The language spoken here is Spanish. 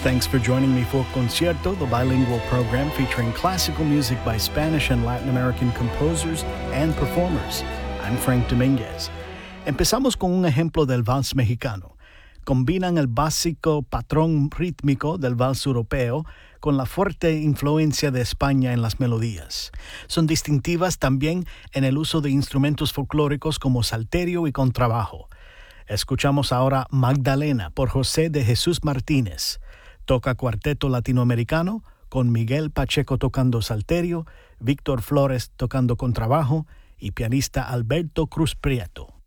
Thanks for joining me for Concierto, the bilingual program featuring classical music by Spanish and Latin American composers and performers. I'm Frank Dominguez. Empezamos con un ejemplo del vals mexicano. Combinan el básico patrón rítmico del vals europeo con la fuerte influencia de España en las melodías. Son distintivas también en el uso de instrumentos folclóricos como salterio y contrabajo. Escuchamos ahora Magdalena por José de Jesús Martínez. Toca cuarteto latinoamericano con Miguel Pacheco tocando salterio, Víctor Flores tocando contrabajo y pianista Alberto Cruz Prieto.